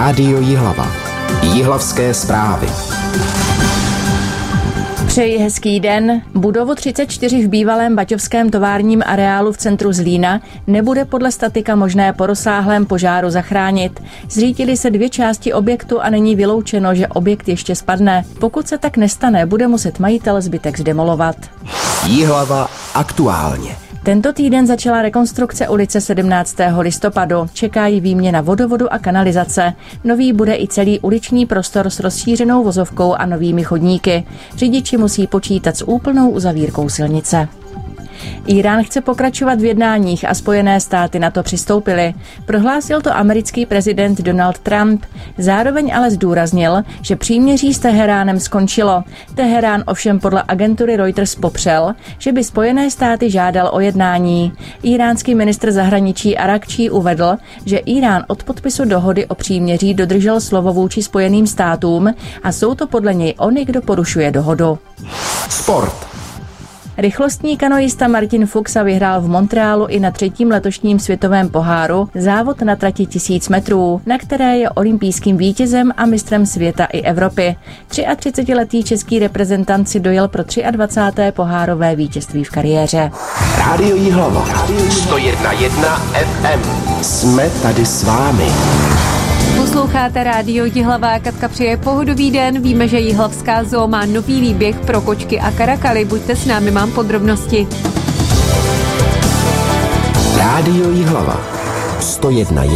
Rádio Jihlava. Jihlavské zprávy. Přeji hezký den. Budovu 34 v bývalém baťovském továrním areálu v centru Zlína nebude podle statika možné po rozsáhlém požáru zachránit. Zřítily se 2 části objektu a není vyloučeno, že objekt ještě spadne. Pokud se tak nestane, bude muset majitel zbytek zdemolovat. Jihlava aktuálně. Tento týden začala rekonstrukce ulice 17. listopadu. Čeká ji výměna vodovodu a kanalizace. Nový bude i celý uliční prostor s rozšířenou vozovkou a novými chodníky. Řidiči musí počítat s úplnou uzavírkou silnice. Írán chce pokračovat v jednáních a Spojené státy na to přistoupily. Prohlásil to americký prezident Donald Trump. Zároveň ale zdůraznil, že příměří s Teheránem skončilo. Teherán ovšem podle agentury Reuters popřel, že by Spojené státy žádal o jednání. Íránský ministr zahraničí Arakčí uvedl, že Írán od podpisu dohody o příměří dodržel slovo vůči Spojeným státům a jsou to podle něj oni, kdo porušuje dohodu. Sport. Rychlostní kanoista Martin Fuxa vyhrál v Montrealu i na 3. letošním světovém poháru závod na trati 1000 metrů, na které je olympijským vítězem a mistrem světa i Evropy. 33letý český reprezentant si dojel pro 23. pohárové vítězství v kariéře. Rádio Jihlava. 101,1 FM. Jsme tady s vámi. Posloucháte Rádio Jihlava, Katka přeje pohodový den. Víme, že Jihlavská zoo má nový výběh pro kočky a karakaly. Buďte s námi, mám podrobnosti. Rádio Jihlava. 101,1